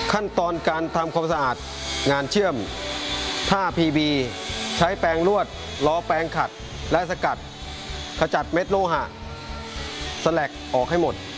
ขั้นตอนการทำความสะอาดงานเชื่อมผ้า PB ใช้แปรงลวดล้อแปรงขัดและสกัดขจัดเม็ดโลหะสแลกออกให้หมด